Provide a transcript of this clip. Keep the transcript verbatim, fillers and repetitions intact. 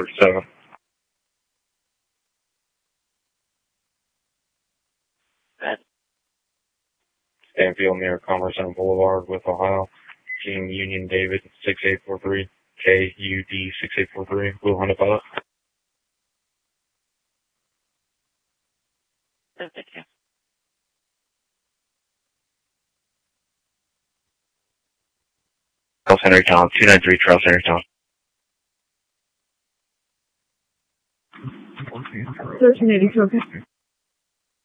thirty-seven. Stanfield near Commerce Center Boulevard with Ohio. King Union David six eight four three. K U D six eight four three. Blue Honda Pilot. Thank you. Charles Henry Town, two nine three Charles Henry Town. thirteen eighty-two, okay.